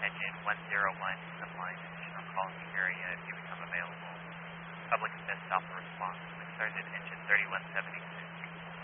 engine 101 is applying additional call in the area if you become available. Public assist alpha response. We started engine 3176.